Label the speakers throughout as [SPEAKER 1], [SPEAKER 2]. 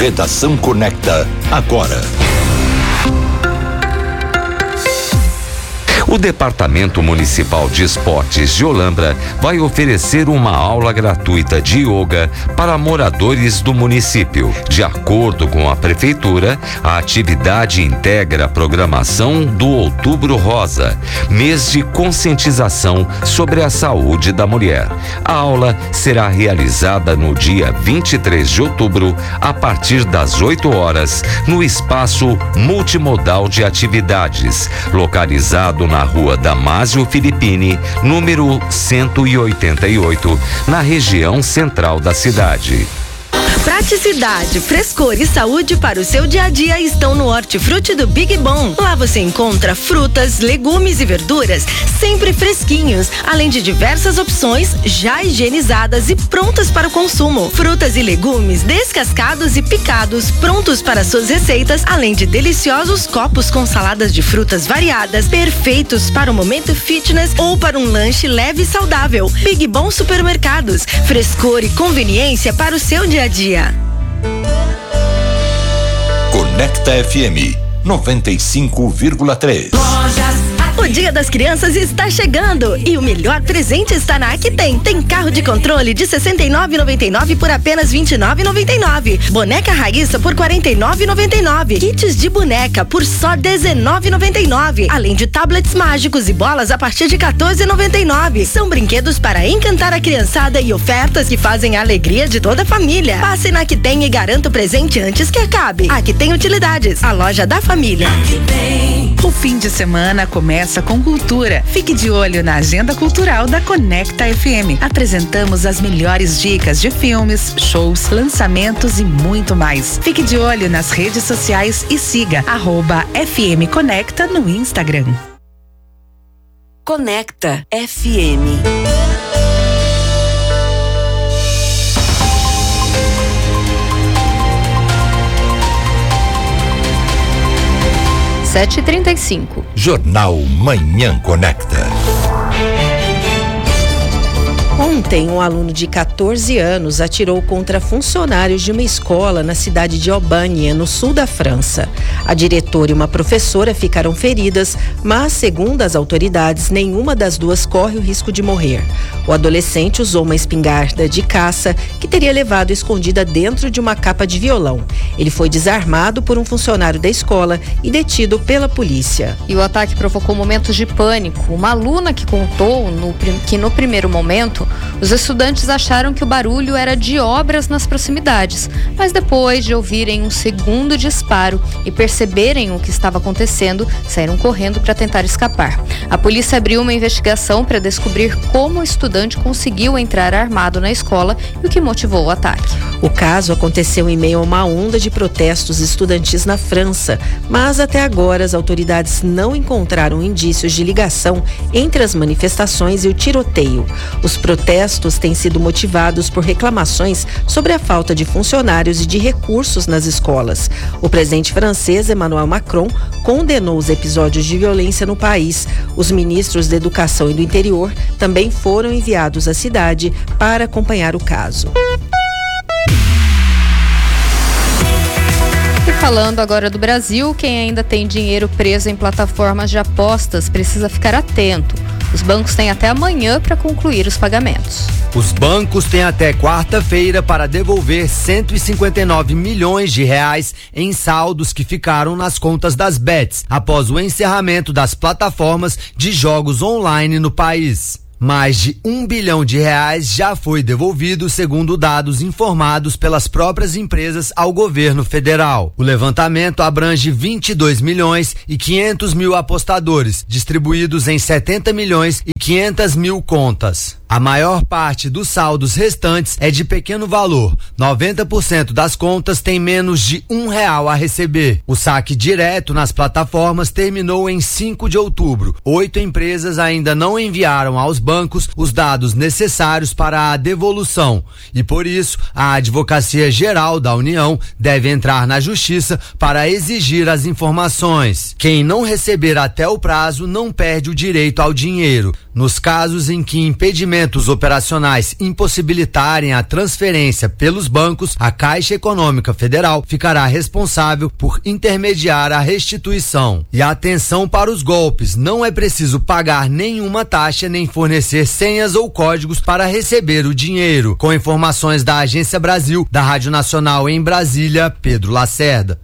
[SPEAKER 1] Redação Conecta agora.
[SPEAKER 2] O Departamento Municipal de Esportes de Olambra vai oferecer uma aula gratuita de yoga para moradores do município. De acordo com a Prefeitura, a atividade integra a programação do Outubro Rosa, mês de conscientização sobre a saúde da mulher. A aula será realizada no dia 23 de outubro, a partir das 8 horas, no espaço multimodal de atividades, localizado na Rua Damásio Filippini, número 188, na região central da cidade.
[SPEAKER 3] Praticidade, frescor e saúde para o seu dia a dia estão no Hortifruti do Big Bom. Lá você encontra frutas, legumes e verduras sempre fresquinhos, além de diversas opções já higienizadas e prontas para o consumo. Frutas e legumes descascados e picados, prontos para suas receitas, além de deliciosos copos com saladas de frutas variadas, perfeitos para o momento fitness ou para um lanche leve e saudável. Big Bom Supermercados, frescor e conveniência para o seu dia a dia.
[SPEAKER 1] Conecta FM 95,3.
[SPEAKER 3] O Dia das Crianças está chegando e o melhor presente está na Aqui Tem carro de controle de R$ 69,99 por apenas R$ 29,99. Boneca Raíssa por R$ 49,99. Kits de boneca por só R$ 19,99. Além de tablets mágicos e bolas a partir de R$ 14,99. São brinquedos para encantar a criançada e ofertas que fazem a alegria de toda a família. Passe na Aqui Tem e garanta o presente antes que acabe. Aqui Tem Utilidades, a loja da família.
[SPEAKER 4] O fim de semana começa com cultura. Fique de olho na agenda cultural da Conecta FM. Apresentamos as melhores dicas de filmes, shows, lançamentos e muito mais. Fique de olho nas redes sociais e siga @FM Conecta no Instagram.
[SPEAKER 5] Conecta FM.
[SPEAKER 6] Sete e 35.
[SPEAKER 1] Jornal Manhã Conecta.
[SPEAKER 7] Ontem, um aluno de 14 anos atirou contra funcionários de uma escola na cidade de Aubagne, no sul da França. A diretora e uma professora ficaram feridas, mas, segundo as autoridades, nenhuma das duas corre o risco de morrer. O adolescente usou uma espingarda de caça que teria levado escondida dentro de uma capa de violão. Ele foi desarmado por um funcionário da escola e detido pela polícia.
[SPEAKER 6] E o ataque provocou momentos de pânico. Uma aluna que contou que no primeiro momento os estudantes acharam que o barulho era de obras nas proximidades, mas depois de ouvirem um segundo disparo e perceberem o que estava acontecendo, saíram correndo para tentar escapar. A polícia abriu uma investigação para descobrir como o estudante conseguiu entrar armado na escola e o que motivou o ataque.
[SPEAKER 7] O caso aconteceu em meio a uma onda de protestos estudantis na França, mas até agora as autoridades não encontraram indícios de ligação entre as manifestações e o tiroteio. Os protestos têm sido motivados por reclamações sobre a falta de funcionários e de recursos nas escolas. O presidente francês, Emmanuel Macron, condenou os episódios de violência no país. Os ministros da Educação e do Interior também foram enviados à cidade para acompanhar o caso.
[SPEAKER 6] E falando agora do Brasil, quem ainda tem dinheiro preso em plataformas de apostas precisa ficar atento. Os bancos têm até amanhã para concluir os pagamentos.
[SPEAKER 8] Os bancos têm até quarta-feira para devolver 159 milhões de reais em saldos que ficaram nas contas das bets após o encerramento das plataformas de jogos online no país. Mais de R$1 bilhão já foi devolvido, segundo dados informados pelas próprias empresas ao governo federal. O levantamento abrange 22 milhões e 500 mil apostadores, distribuídos em 70 milhões e 500 mil contas. A maior parte dos saldos restantes é de pequeno valor. 90% das contas tem menos de R$1 a receber. O saque direto nas plataformas terminou em 5 de outubro. 8 empresas ainda não enviaram aos bancos os dados necessários para a devolução e, por isso, a Advocacia Geral da União deve entrar na Justiça para exigir as informações. Quem não receber até o prazo não perde o direito ao dinheiro. Nos casos em que impedimentos operacionais impossibilitarem a transferência pelos bancos, a Caixa Econômica Federal ficará responsável por intermediar a restituição. E atenção para os golpes, não é preciso pagar nenhuma taxa nem fornecer senhas ou códigos para receber o dinheiro. Com informações da Agência Brasil, da Rádio Nacional em Brasília, Pedro Lacerda.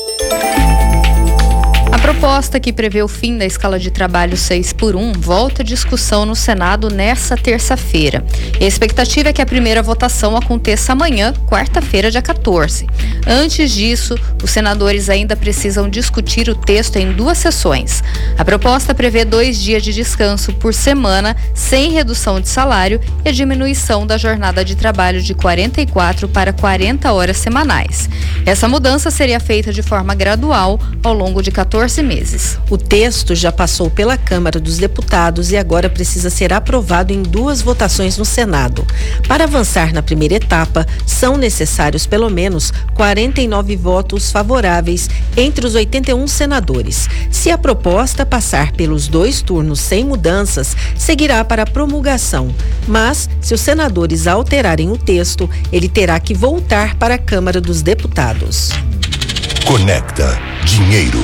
[SPEAKER 6] A proposta que prevê o fim da escala de trabalho 6x1 volta à discussão no Senado nesta terça-feira. A expectativa é que a primeira votação aconteça amanhã, quarta-feira, dia 14. Antes disso, os senadores ainda precisam discutir o texto em 2 sessões. A proposta prevê 2 dias de descanso por semana, sem redução de salário e a diminuição da jornada de trabalho de 44 para 40 horas semanais. Essa mudança seria feita de forma gradual ao longo de 14 meses.
[SPEAKER 7] O texto já passou pela Câmara dos Deputados e agora precisa ser aprovado em 2 votações no Senado. Para avançar na primeira etapa, são necessários pelo menos 49 votos favoráveis entre os 81 senadores. Se a proposta passar pelos 2 turnos sem mudanças, seguirá para a promulgação. Mas, se os senadores alterarem o texto, ele terá que voltar para a Câmara dos Deputados.
[SPEAKER 1] Conecta Dinheiro.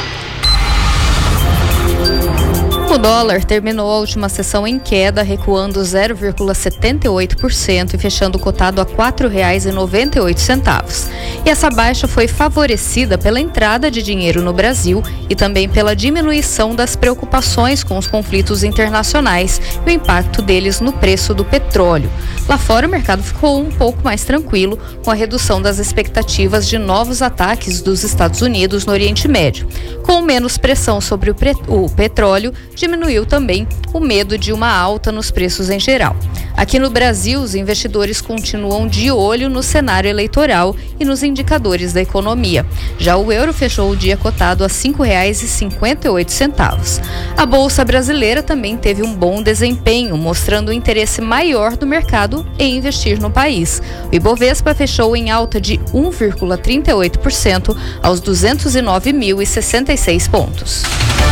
[SPEAKER 6] O dólar terminou a última sessão em queda, recuando 0,78% e fechando cotado a R$ 4,98. E essa baixa foi favorecida pela entrada de dinheiro no Brasil e também pela diminuição das preocupações com os conflitos internacionais e o impacto deles no preço do petróleo. Lá fora, o mercado ficou um pouco mais tranquilo com a redução das expectativas de novos ataques dos Estados Unidos no Oriente Médio. Com menos pressão sobre o petróleo, diminuiu também o medo de uma alta nos preços em geral. Aqui no Brasil, os investidores continuam de olho no cenário eleitoral e nos indicadores da economia. Já o euro fechou o dia cotado a R$ 5,58. A Bolsa Brasileira também teve um bom desempenho, mostrando um interesse maior do mercado em investir no país. O Ibovespa fechou em alta de 1,38% aos 209.066 pontos.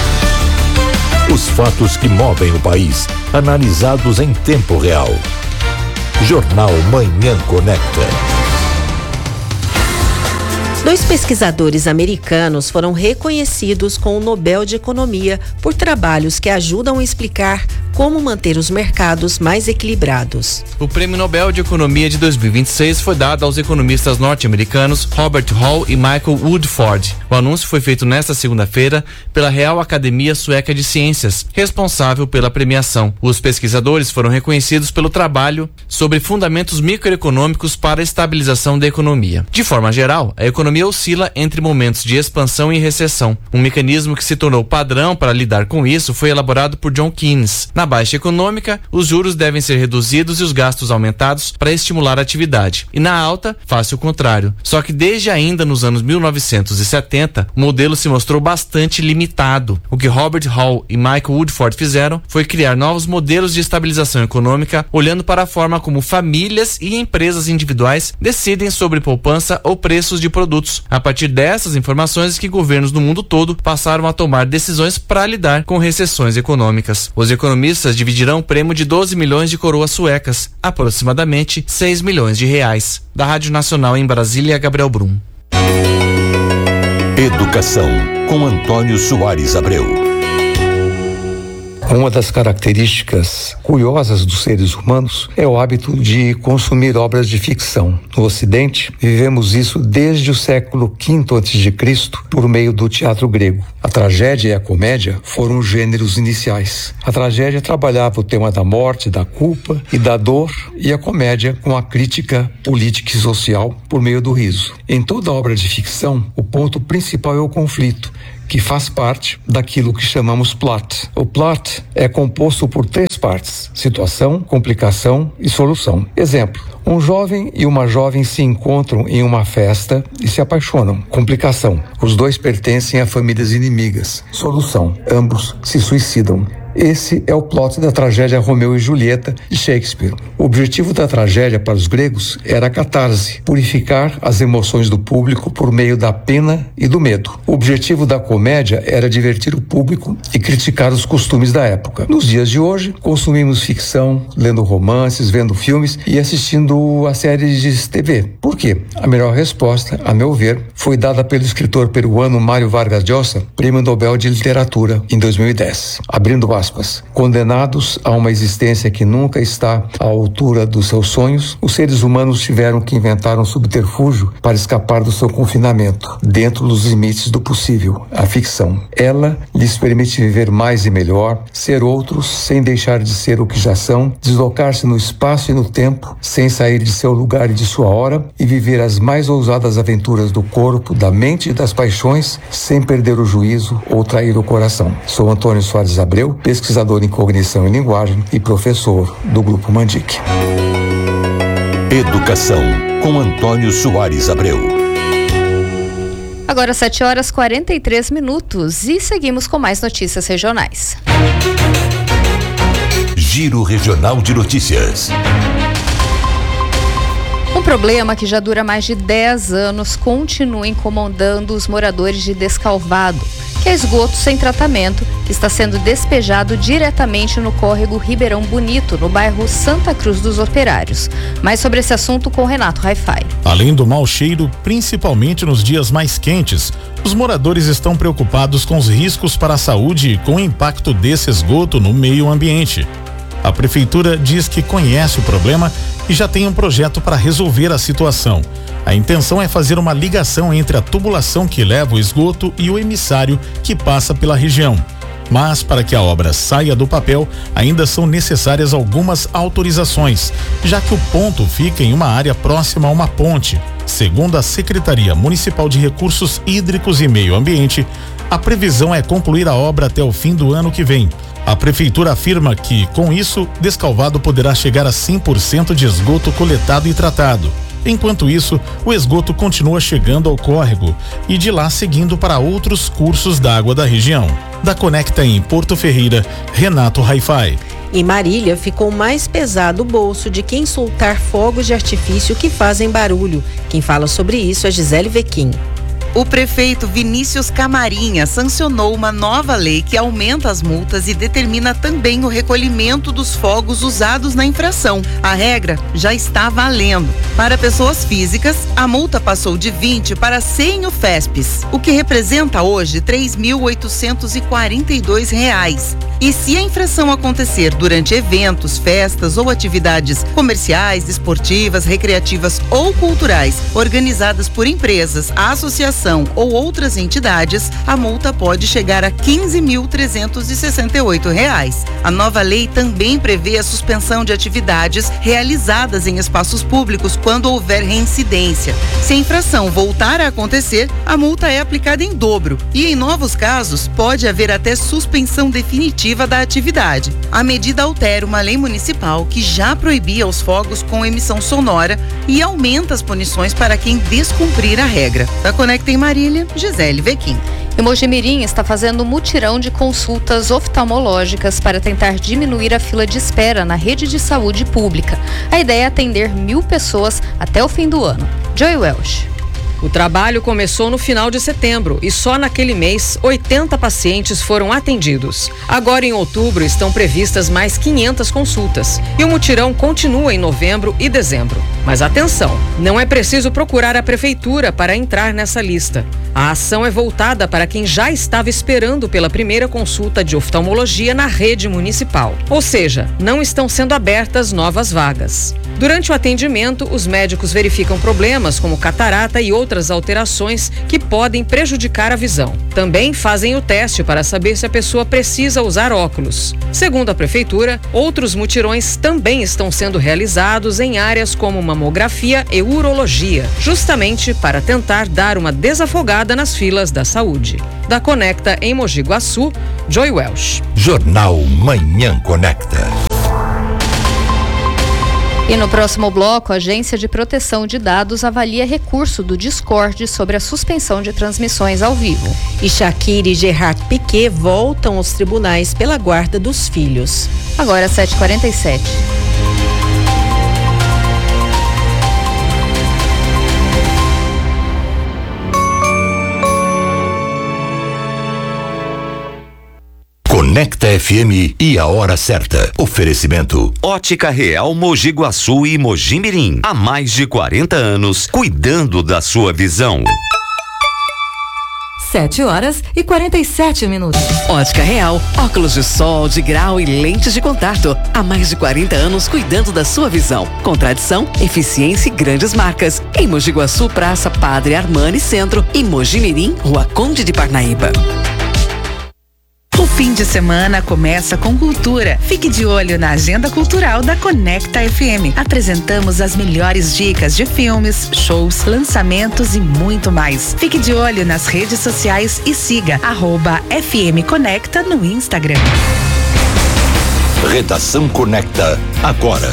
[SPEAKER 1] Os fatos que movem o país, analisados em tempo real. Jornal Manhã Conecta.
[SPEAKER 7] 2 pesquisadores americanos foram reconhecidos com o Nobel de Economia por trabalhos que ajudam a explicar como manter os mercados mais equilibrados.
[SPEAKER 9] O Prêmio Nobel de Economia de 2026 foi dado aos economistas norte-americanos Robert Hall e Michael Woodford. O anúncio foi feito nesta segunda-feira pela Real Academia Sueca de Ciências, responsável pela premiação. Os pesquisadores foram reconhecidos pelo trabalho sobre fundamentos microeconômicos para a estabilização da economia. De forma geral, a economia oscila entre momentos de expansão e recessão. Um mecanismo que se tornou padrão para lidar com isso foi elaborado por John Keynes. Na baixa econômica, os juros devem ser reduzidos e os gastos aumentados para estimular a atividade. E na alta, faz o contrário. Só que desde ainda nos anos 1970, o modelo se mostrou bastante limitado. O que Robert Hall e Michael Woodford fizeram foi criar novos modelos de estabilização econômica, olhando para a forma como famílias e empresas individuais decidem sobre poupança ou preços de produtos. A partir dessas informações que governos do mundo todo passaram a tomar decisões para lidar com recessões econômicas. Os economistas dividirão o prêmio de 12 milhões de coroas suecas, aproximadamente 6 milhões de reais. Da Rádio Nacional em Brasília, Gabriel Brum.
[SPEAKER 1] Educação, com Antônio Soares Abreu.
[SPEAKER 10] Uma das características curiosas dos seres humanos é o hábito de consumir obras de ficção. No Ocidente, vivemos isso desde o século V a.C., por meio do teatro grego. A tragédia e a comédia foram os gêneros iniciais. A tragédia trabalhava o tema da morte, da culpa e da dor, e a comédia com a crítica política e social por meio do riso. Em toda obra de ficção, o ponto principal é o conflito, que faz parte daquilo que chamamos plot. O plot é composto por 3 partes: situação, complicação e solução. Exemplo: um jovem e uma jovem se encontram em uma festa e se apaixonam. Complicação: os dois pertencem a famílias inimigas. Solução: ambos se suicidam. Esse é o plot da tragédia Romeu e Julieta de Shakespeare. O objetivo da tragédia para os gregos era a catarse, purificar as emoções do público por meio da pena e do medo. O objetivo da comédia era divertir o público e criticar os costumes da época. Nos dias de hoje, consumimos ficção, lendo romances, vendo filmes e assistindo a séries de TV. Por quê? A melhor resposta, a meu ver, foi dada pelo escritor peruano Mário Vargas Llosa, Prêmio Nobel de Literatura, em 2010. Abrindo aspas, condenados a uma existência que nunca está à altura dos seus sonhos, os seres humanos tiveram que inventar um subterfúgio para escapar do seu confinamento, dentro dos limites do possível, a ficção. Ela lhes permite viver mais e melhor, ser outros sem deixar de ser o que já são, deslocar-se no espaço e no tempo, sem sair de seu lugar e de sua hora, e viver as mais ousadas aventuras do corpo, da mente e das paixões, sem perder o juízo ou trair o coração. Sou Antônio Soares Abreu, pesquisador em cognição e linguagem e professor do Grupo Mandic.
[SPEAKER 1] Educação, com Antônio Soares Abreu.
[SPEAKER 6] Agora 7h43 e seguimos com mais notícias regionais.
[SPEAKER 1] Giro Regional de Notícias.
[SPEAKER 6] Um problema que já dura mais de 10 anos continua incomodando os moradores de Descalvado, que é esgoto sem tratamento que está sendo despejado diretamente no córrego Ribeirão Bonito, no bairro Santa Cruz dos Operários. Mais sobre esse assunto com Renato Raifai.
[SPEAKER 11] Além do mau cheiro, principalmente nos dias mais quentes, os moradores estão preocupados com os riscos para a saúde e com o impacto desse esgoto no meio ambiente. A prefeitura diz que conhece o problema e já tem um projeto para resolver a situação. A intenção é fazer uma ligação entre a tubulação que leva o esgoto e o emissário que passa pela região. Mas para que a obra saia do papel, ainda são necessárias algumas autorizações, já que o ponto fica em uma área próxima a uma ponte. Segundo a Secretaria Municipal de Recursos Hídricos e Meio Ambiente, a previsão é concluir a obra até o fim do ano que vem. A prefeitura afirma que, com isso, Descalvado poderá chegar a 100% de esgoto coletado e tratado. Enquanto isso, o esgoto continua chegando ao córrego e de lá seguindo para outros cursos d'água da região. Da Conecta em Porto Ferreira, Renato Raifai.
[SPEAKER 7] Em Marília, ficou mais pesado o bolso de quem soltar fogos de artifício que fazem barulho. Quem fala sobre isso é Gisele Vequim.
[SPEAKER 12] O prefeito Vinícius Camarinha sancionou uma nova lei que aumenta as multas e determina também o recolhimento dos fogos usados na infração. A regra já está valendo. Para pessoas físicas, a multa passou de 20 para 100 UFESPs, o que representa hoje R$ 3.842. E se a infração acontecer durante eventos, festas ou atividades comerciais, esportivas, recreativas ou culturais organizadas por empresas, associação ou outras entidades, a multa pode chegar a R$ 15.368. A nova lei também prevê a suspensão de atividades realizadas em espaços públicos quando houver reincidência. Se a infração voltar a acontecer, a multa é aplicada em dobro e, em novos casos, pode haver até suspensão definitiva da atividade. A medida altera uma lei municipal que já proibia os fogos com emissão sonora e aumenta as punições para quem descumprir a regra. Da Conecta em Marília, Gisele Vequim.
[SPEAKER 6] E Mojimirim está fazendo mutirão de consultas oftalmológicas para tentar diminuir a fila de espera na rede de saúde pública. A ideia é atender 1.000 pessoas até o fim do ano. Joy Welsh.
[SPEAKER 13] O trabalho começou no final de setembro e só naquele mês 80 pacientes foram atendidos. Agora em outubro estão previstas mais 500 consultas e o mutirão continua em novembro e dezembro. Mas atenção, não é preciso procurar a prefeitura para entrar nessa lista. A ação é voltada para quem já estava esperando pela primeira consulta de oftalmologia na rede municipal. Ou seja, não estão sendo abertas novas vagas. Durante o atendimento, os médicos verificam problemas como catarata e outras alterações que podem prejudicar a visão. Também fazem o teste para saber se a pessoa precisa usar óculos. Segundo a prefeitura, outros mutirões também estão sendo realizados em áreas como mamografia e urologia, justamente para tentar dar uma desafogada nas filas da saúde. Da Conecta em Mogi Guaçu, Joy Welsh.
[SPEAKER 1] Jornal Manhã Conecta.
[SPEAKER 6] E no próximo bloco, a Agência de Proteção de Dados avalia recurso do Discord sobre a suspensão de transmissões ao vivo.
[SPEAKER 7] E Shakira e Gerard Piqué voltam aos tribunais pela guarda dos filhos.
[SPEAKER 6] Agora 7h47.
[SPEAKER 1] Conecta FM e a hora certa. Oferecimento.
[SPEAKER 2] Ótica Real Mogi Guaçu e Mogi Mirim. Há mais de 40 anos, cuidando da sua visão.
[SPEAKER 14] 7h47. Ótica Real, óculos de sol, de grau e lentes de contato. Há mais de 40 anos cuidando da sua visão. Com tradição, eficiência e grandes marcas. Em Mogi Guaçu, Praça Padre Armani Centro e Mogi Mirim, Rua Conde de Parnaíba.
[SPEAKER 4] O fim de semana começa com cultura. Fique de olho na agenda cultural da Conecta FM. Apresentamos as melhores dicas de filmes, shows, lançamentos e muito mais. Fique de olho nas redes sociais e siga @FM Conecta no Instagram.
[SPEAKER 1] Redação Conecta agora.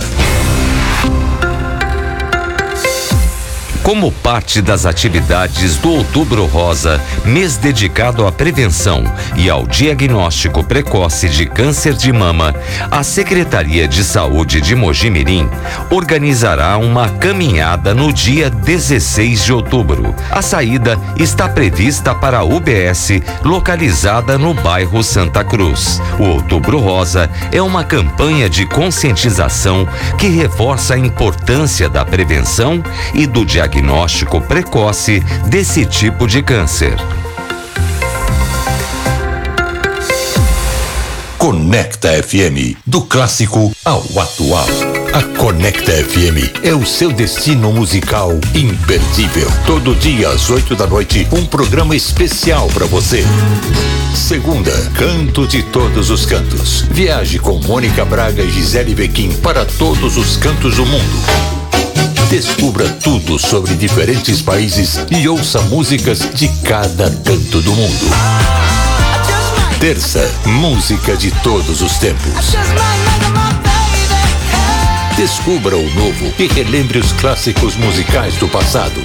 [SPEAKER 2] Como parte das atividades do Outubro Rosa, mês dedicado à prevenção e ao diagnóstico precoce de câncer de mama, a Secretaria de Saúde de Mogi Mirim organizará uma caminhada no dia 16 de outubro. A saída está prevista para a UBS, localizada no bairro Santa Cruz. O Outubro Rosa é uma campanha de conscientização que reforça a importância da prevenção e do diagnóstico precoce desse tipo de câncer.
[SPEAKER 1] Conecta FM, do clássico ao atual. A Conecta FM é o seu destino musical imperdível. Todo dia às 8 da noite, um programa especial para você. Segunda, Canto de Todos os Cantos. Viaje com Mônica Braga e Gisele Bequim para todos os cantos do mundo. Descubra tudo sobre diferentes países e ouça músicas de cada canto do mundo. Terça, música de todos os tempos. Descubra o novo e relembre os clássicos musicais do passado.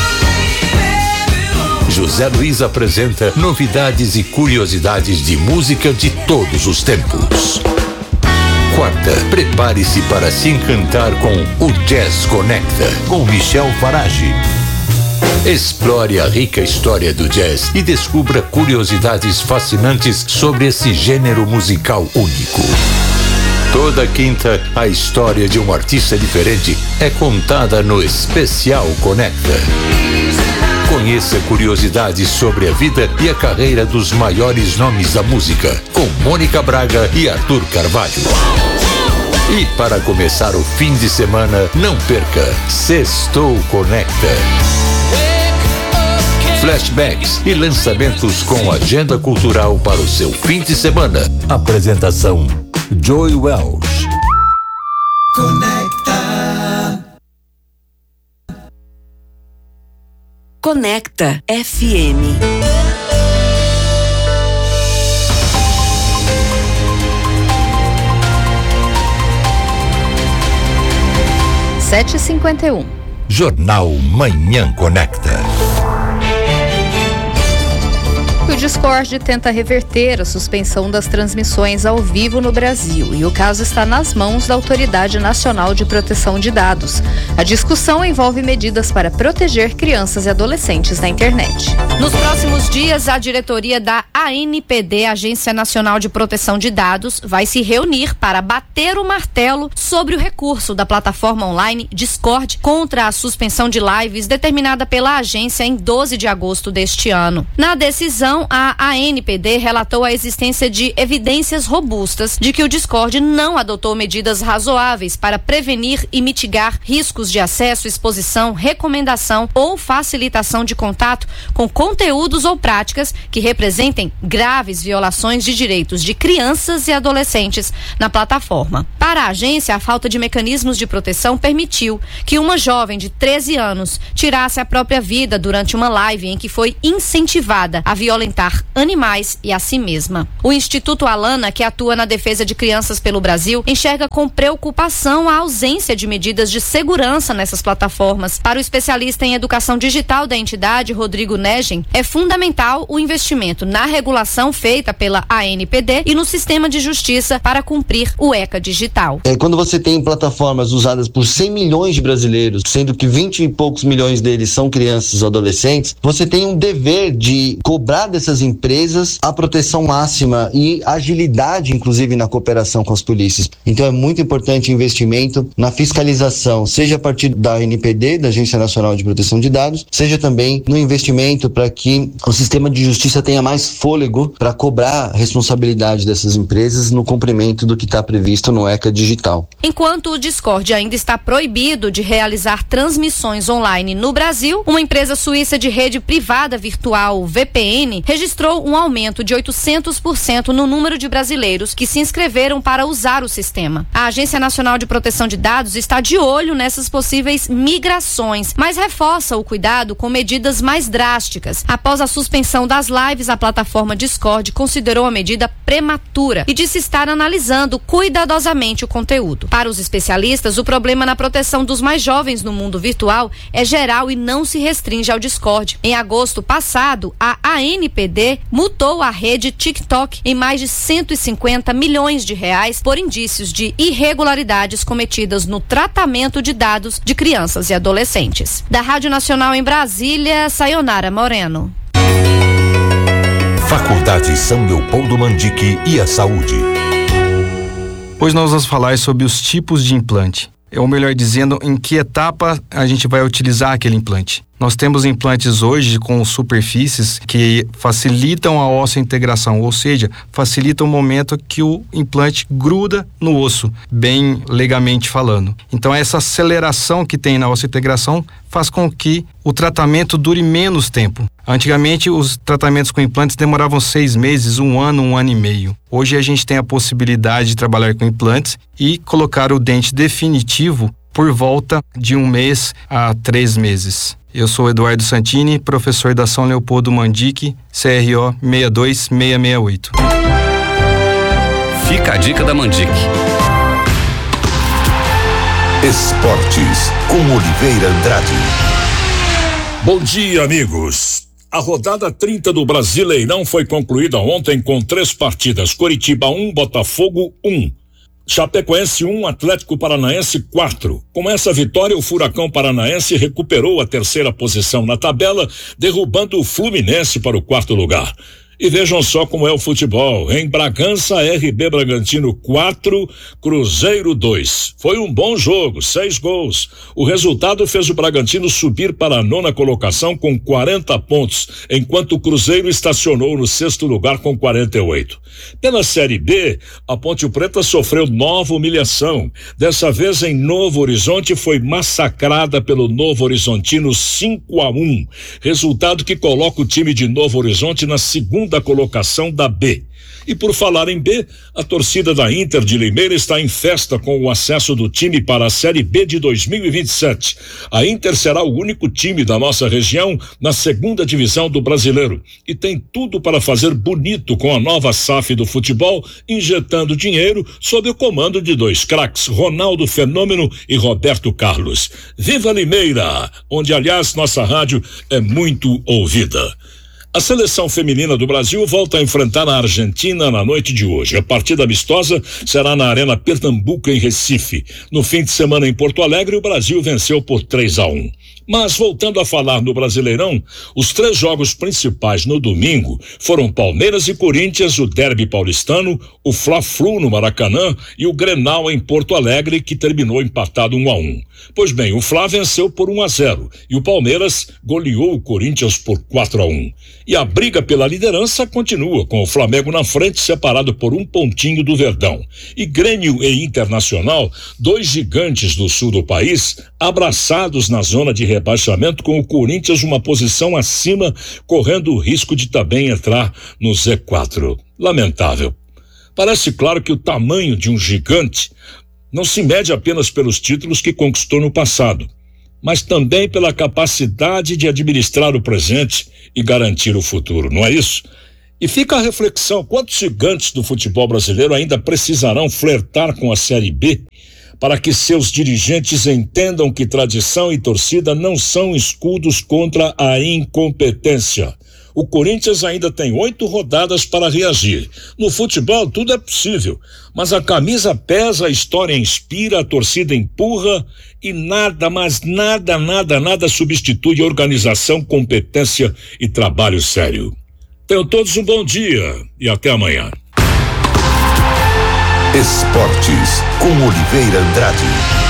[SPEAKER 1] José Luiz apresenta novidades e curiosidades de música de todos os tempos. Quarta, prepare-se para se encantar com o Jazz Conecta, com Michel Farage. Explore a rica história do jazz e descubra curiosidades fascinantes sobre esse gênero musical único. Toda quinta, a história de um artista diferente é contada no Especial Conecta. Conheça curiosidades sobre a vida e a carreira dos maiores nomes da música, com Mônica Braga e Arthur Carvalho. E para começar o fim de semana, não perca Sextou Conecta. Flashbacks e lançamentos com agenda cultural para o seu fim de semana. Apresentação Joy Welsh.
[SPEAKER 5] Conecta FM.
[SPEAKER 6] Sete e 51.
[SPEAKER 1] Jornal Manhã Conecta.
[SPEAKER 6] O Discord tenta reverter a suspensão das transmissões ao vivo no Brasil e o caso está nas mãos da Autoridade Nacional de Proteção de Dados. A discussão envolve medidas para proteger crianças e adolescentes na internet.
[SPEAKER 15] Nos próximos dias, a diretoria da ANPD, Agência Nacional de Proteção de Dados, vai se reunir para bater o martelo sobre o recurso da plataforma online Discord contra a suspensão de lives determinada pela agência em 12 de agosto deste ano. Na decisão, a ANPD relatou a existência de evidências robustas de que o Discord não adotou medidas razoáveis para prevenir e mitigar riscos de acesso, exposição, recomendação ou facilitação de contato com conteúdos ou práticas que representem graves violações de direitos de crianças e adolescentes na plataforma. Para a agência, a falta de mecanismos de proteção permitiu que uma jovem de 13 anos tirasse a própria vida durante uma live em que foi incentivada a violência violentar animais e a si mesma. O Instituto Alana, que atua na defesa de crianças pelo Brasil, enxerga com preocupação a ausência de medidas de segurança nessas plataformas. Para o especialista em educação digital da entidade, Rodrigo Negen, é fundamental o investimento na regulação feita pela ANPD e no sistema de justiça para cumprir o ECA digital.
[SPEAKER 16] Quando você tem plataformas usadas por 100 milhões de brasileiros, sendo que 20 e poucos milhões deles são crianças ou adolescentes, você tem um dever de cobrar dessas empresas a proteção máxima e agilidade, inclusive na cooperação com as polícias. Então é muito importante o investimento na fiscalização, seja a partir da ANPD, da Agência Nacional de Proteção de Dados, seja também no investimento para que o sistema de justiça tenha mais fôlego para cobrar a responsabilidade dessas empresas no cumprimento do que está previsto no ECA digital.
[SPEAKER 15] Enquanto o Discord ainda está proibido de realizar transmissões online no Brasil, uma empresa suíça de rede privada virtual, VPN, registrou um aumento de 800% no número de brasileiros que se inscreveram para usar o sistema. A Agência Nacional de Proteção de Dados está de olho nessas possíveis migrações, mas reforça o cuidado com medidas mais drásticas. Após a suspensão das lives, a plataforma Discord considerou a medida prematura e disse estar analisando cuidadosamente o conteúdo. Para os especialistas, o problema na proteção dos mais jovens no mundo virtual é geral e não se restringe ao Discord. Em agosto passado, a ANPD multou a rede TikTok em mais de 150 milhões de reais por indícios de irregularidades cometidas no tratamento de dados de crianças e adolescentes. Da Rádio Nacional em Brasília, Sayonara Moreno.
[SPEAKER 1] Faculdade São Leopoldo Mandique e a saúde.
[SPEAKER 17] Hoje nós vamos falar sobre os tipos de implante. Ou melhor dizendo, em que etapa a gente vai utilizar aquele implante. Nós temos implantes hoje com superfícies que facilitam a osseointegração, ou seja, facilitam o momento que o implante gruda no osso, bem legalmente falando. Então essa aceleração que tem na osseointegração faz com que o tratamento dure menos tempo. Antigamente os tratamentos com implantes demoravam 6 meses, 1 ano e meio. Hoje a gente tem a possibilidade de trabalhar com implantes e colocar o dente definitivo por volta de 1 mês a 3 meses. Eu sou Eduardo Santini, professor da São Leopoldo Mandique, CRO 62668.
[SPEAKER 2] Fica a dica da Mandique.
[SPEAKER 1] Esportes com Oliveira Andrade.
[SPEAKER 18] Bom dia, amigos. A rodada 30 do Brasileirão foi concluída ontem com 3 partidas. Coritiba 1, Botafogo 1. Chapecoense 1, Atlético Paranaense 4. Com essa vitória, o Furacão Paranaense recuperou a 3ª posição na tabela, derrubando o Fluminense para o 4º lugar. E vejam só como é o futebol. Em Bragança, RB Bragantino 4, Cruzeiro 2. Foi um bom jogo, 6 gols. O resultado fez o Bragantino subir para a 9ª colocação com 40 pontos, enquanto o Cruzeiro estacionou no 6º lugar com 48. Pela Série B, a Ponte Preta sofreu nova humilhação. Dessa vez em Novo Horizonte foi massacrada pelo Novo Horizontino 5-1. Resultado que coloca o time de Novo Horizonte na 2ª colocação da B. E por falar em B, a torcida da Inter de Limeira está em festa com o acesso do time para a Série B de 2027. A Inter será o único time da nossa região na 2ª divisão do Brasileiro e tem tudo para fazer bonito com a nova SAF do futebol, injetando dinheiro sob o comando de 2 craques, Ronaldo Fenômeno e Roberto Carlos. Viva Limeira, onde aliás nossa rádio é muito ouvida. A seleção feminina do Brasil volta a enfrentar a Argentina na noite de hoje. A partida amistosa será na Arena Pernambuco, em Recife. No fim de semana em Porto Alegre, o Brasil venceu por 3-1. Mas voltando a falar no Brasileirão, os 3 jogos principais no domingo foram Palmeiras e Corinthians, o derby paulistano, o Fla-Flu no Maracanã e o Grenal em Porto Alegre, que terminou empatado 1-1. Pois bem, o Fla venceu por 1-0 e o Palmeiras goleou o Corinthians por 4-1. E a briga pela liderança continua, com o Flamengo na frente, separado por 1 pontinho do Verdão. E Grêmio e Internacional, 2 gigantes do sul do país, abraçados na zona de rebaixamento, com o Corinthians uma posição acima, correndo o risco de também entrar no Z4. Lamentável. Parece claro que o tamanho de um gigante não se mede apenas pelos títulos que conquistou no passado. mas também pela capacidade de administrar o presente e garantir o futuro, não é isso? E fica a reflexão, quantos gigantes do futebol brasileiro ainda precisarão flertar com a Série B para que seus dirigentes entendam que tradição e torcida não são escudos contra a incompetência. O Corinthians ainda tem 8 rodadas para reagir. No futebol tudo é possível, mas a camisa pesa, a história inspira, a torcida empurra e nada, mas nada substitui organização, competência e trabalho sério. Tenham todos um bom dia e até amanhã.
[SPEAKER 1] Esportes com Oliveira Andrade.